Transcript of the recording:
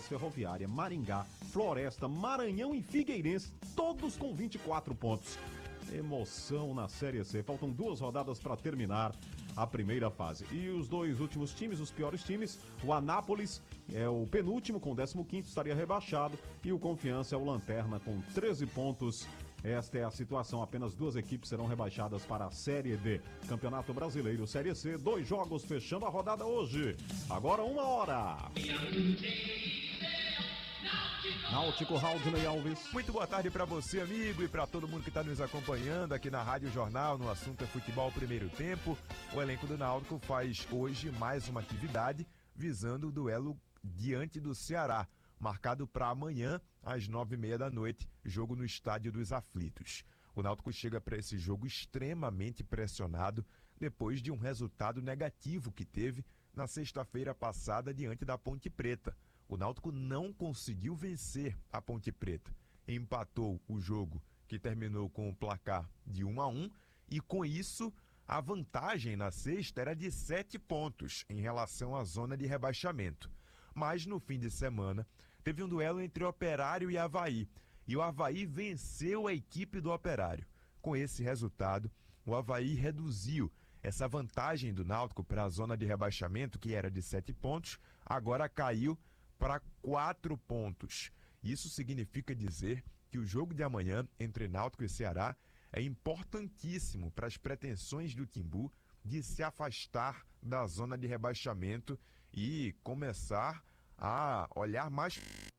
Palmeiras, Ferroviária, Maringá, Floresta, Maranhão e Figueirense, todos com 24 pontos. Emoção na Série C. Faltam 2 rodadas para terminar a primeira fase. E os 2 últimos times, os piores times, o Anápolis é o penúltimo com 15º, estaria rebaixado, e o Confiança é o lanterna com 13 pontos. Esta é a situação, apenas 2 equipes serão rebaixadas para a Série D. Campeonato Brasileiro Série C, 2 jogos fechando a rodada hoje. Agora 1h. Náutico, Raudney Alves. Muito boa tarde para você, amigo, e para todo mundo que está nos acompanhando aqui na Rádio Jornal, no assunto é futebol primeiro tempo. O elenco do Náutico faz hoje mais uma atividade visando o duelo diante do Ceará, marcado para amanhã às 9h30 da noite, jogo no Estádio dos Aflitos. O Náutico chega para esse jogo extremamente pressionado depois de um resultado negativo que teve na sexta-feira passada diante da Ponte Preta. O Náutico não conseguiu vencer a Ponte Preta. Empatou o jogo, que terminou com o placar de 1-1, e com isso a vantagem na sexta era de 7 pontos em relação à zona de rebaixamento. Mas no fim de semana teve um duelo entre Operário e Avaí, e o Avaí venceu a equipe do Operário. Com esse resultado, o Avaí reduziu essa vantagem do Náutico para a zona de rebaixamento, que era de 7 pontos, agora caiu para 4 pontos. Isso significa dizer que o jogo de amanhã entre Náutico e Ceará é importantíssimo para as pretensões do Timbu de se afastar da zona de rebaixamento e começar a olhar mais